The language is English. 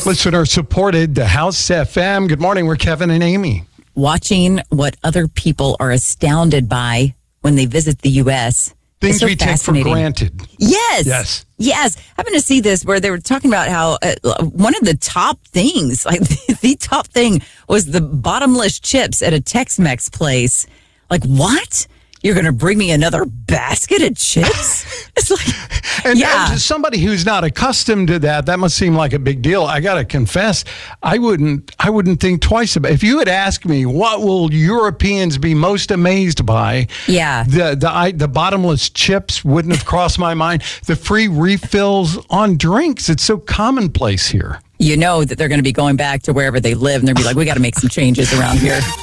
Listener supported the House FM. Good morning. We're Kevin and Amy. Watching what other people are astounded by when they visit the U.S. Things so we take for granted. Yes. Happened to see this where they were talking about how one of the top things, like the top thing, was the bottomless chips at a Tex-Mex place. Like, what? You're going to bring me another basket of chips? It's like, and to somebody who's not accustomed to that must seem like a big deal. I got to confess, I wouldn't think twice about it. If you had asked me, what will Europeans be most amazed by? Yeah. The bottomless chips wouldn't have crossed my mind. The free refills on drinks. It's so commonplace here. You know that they're going to be going back to wherever they live, and they'll be like, we got to make some changes around here.